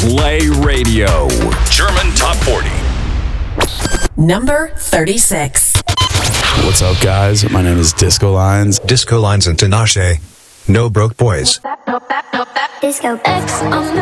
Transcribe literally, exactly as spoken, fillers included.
Play Radio. German Top forty. Number thirty-six. What's up, guys? My name is Disco Lines. Disco Lines and Tinashe. No Broke Boys. Disco X on the